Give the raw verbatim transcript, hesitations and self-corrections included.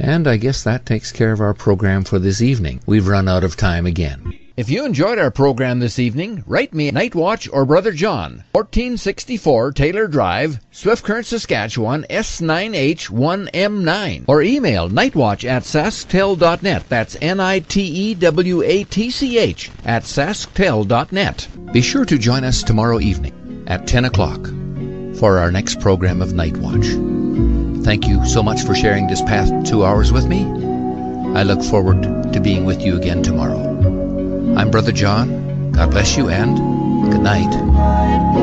And I guess that takes care of our program for this evening. We've run out of time again. If you enjoyed our program this evening, write me Nightwatch or Brother John, fourteen sixty-four Taylor Drive, Swift Current, Saskatchewan, S nine H one M nine. Or email nightwatch at sasktel dot net. That's N I T E W A T C H at sasktel dot net. Be sure to join us tomorrow evening at ten o'clock for our next program of Nightwatch. Thank you so much for sharing this past two hours with me. I look forward to being with you again tomorrow. I'm Brother John. God bless you and good night.